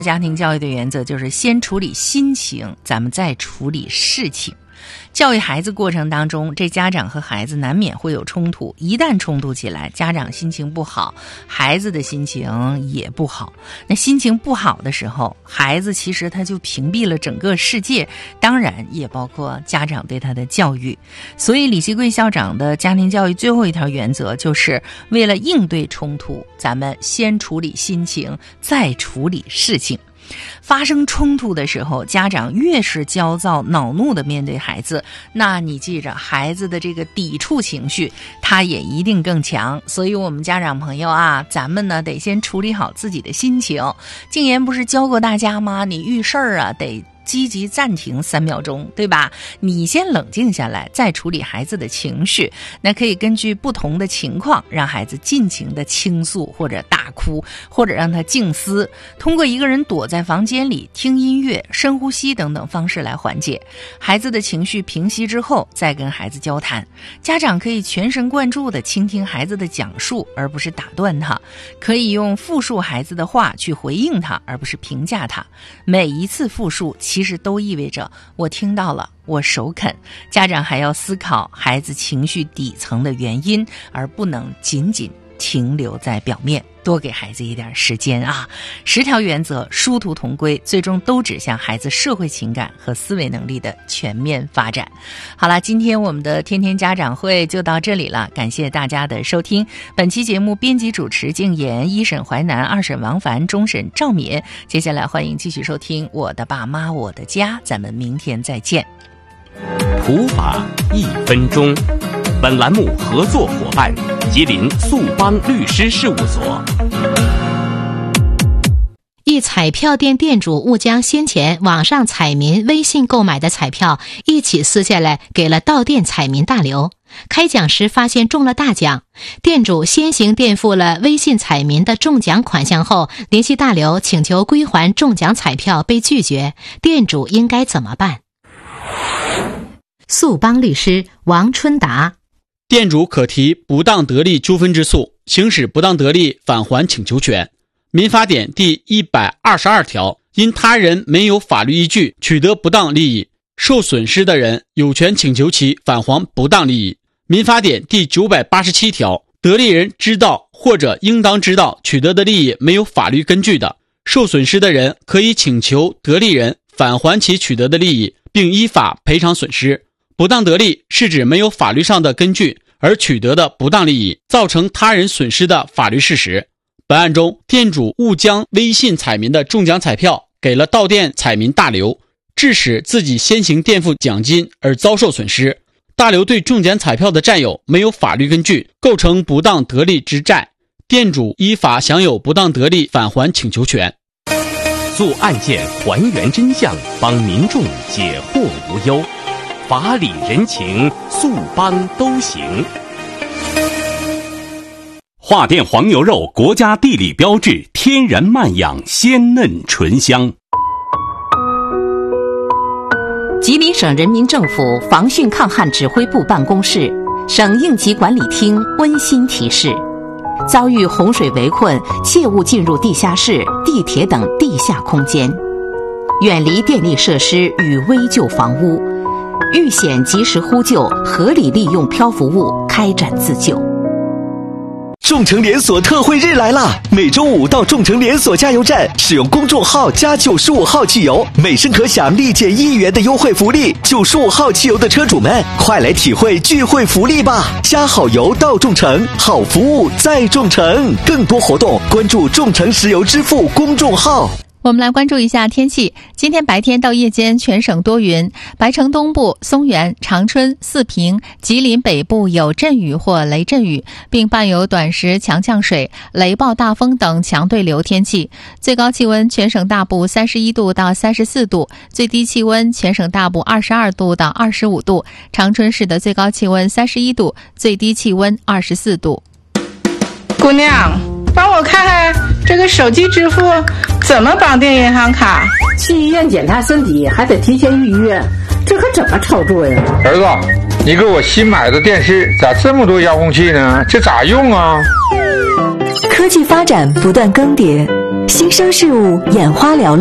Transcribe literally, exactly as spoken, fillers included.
家庭教育的原则就是先处理心情，咱们再处理事情。教育孩子过程当中，这家长和孩子难免会有冲突，一旦冲突起来，家长心情不好，孩子的心情也不好。那心情不好的时候，孩子其实他就屏蔽了整个世界，当然也包括家长对他的教育。所以李希贵校长的家庭教育最后一条原则就是为了应对冲突，咱们先处理心情，再处理事情。发生冲突的时候，家长越是焦躁恼怒的面对孩子，那你记着，孩子的这个抵触情绪他也一定更强。所以我们家长朋友啊，咱们呢得先处理好自己的心情。静言不是教过大家吗？你遇事儿啊得积极暂停三秒钟，对吧？你先冷静下来，再处理孩子的情绪。那可以根据不同的情况，让孩子尽情的倾诉或者大哭，或者让他静思，通过一个人躲在房间里听音乐、深呼吸等等方式来缓解。孩子的情绪平息之后，再跟孩子交谈。家长可以全神贯注地倾听孩子的讲述，而不是打断他。可以用复述孩子的话去回应他，而不是评价他。每一次复述其实都意味着我听到了，我首肯。家长还要思考孩子情绪底层的原因，而不能仅仅停留在表面，多给孩子一点时间啊！十条原则殊途同归，最终都指向孩子社会情感和思维能力的全面发展。好了，今天我们的天天家长会就到这里了，感谢大家的收听。本期节目编辑主持静言，一审淮南，二审王凡，终审赵敏。接下来欢迎继续收听我的爸妈我的家，咱们明天再见。 普法一分钟，本栏目合作伙伴吉林速邦律师事务所。 一彩票店店主误将先前网上彩民微信购买的彩票一起撕下来给了到店彩民大刘，开奖时发现中了大奖，店主先行垫付了微信彩民的中奖款项后，联系大刘请求归还中奖彩票被拒绝，店主应该怎么办？速邦律师王春达。 店主可提不当得利纠纷之诉，行使不当得利返还请求权。民法典第一百二十二条，因他人没有法律依据取得不当利益，受损失的人有权请求其返还不当利益。民法典第九百八十七条，得利人知道或者应当知道取得的利益没有法律根据的，受损失的人可以请求得利人返还其取得的利益，并依法赔偿损失。不当得利是指没有法律上的根据而取得的不当利益，造成他人损失的法律事实。本案中，店主误将微信彩民的中奖彩票给了到店彩民大刘，致使自己先行垫付奖金而遭受损失。大刘对中奖彩票的占有没有法律根据，构成不当得利之债，店主依法享有不当得利返还请求权。 做案件还原真相，帮民众解惑无忧，法理人情，速邦都行。华电黄牛肉国家地理标志，天然慢养，鲜嫩醇香。 吉林省人民政府防汛抗旱指挥部办公室、省应急管理厅温馨提示：遭遇洪水围困，切勿进入地下室、地铁等地下空间，远离电力设施与危旧房屋，遇险及时呼救，合理利用漂浮物开展自救。 众诚连锁特惠日来啦！每周五到众诚连锁加油站，使用公众号加九十五号汽油，每升可享立减一元的优惠福利。九十五号汽油的车主们，快来体会聚会福利吧！加好油到众诚，好服务在众诚。更多活动，关注众诚石油支付公众号。 我们来关注一下天气。今天白天到夜间全省多云，白城东部、松原、长春、四平、吉林北部有阵雨或雷阵雨，并伴有短时强降水、雷暴大风等强对流天气。最高气温全省大部三十一度到三十四度，最低气温全省大部二十二度到二十五度。长春市的最高气温三十一度，最低气温二十四度。 姑娘，帮我看看这个手机支付怎么绑定银行卡？ 去医院检查身体还得提前预约，这可怎么操作呀？ 儿子，你给我新买的电视咋这么多遥控器呢？这咋用啊？ 科技发展不断更迭， 新生事物，眼花缭乱。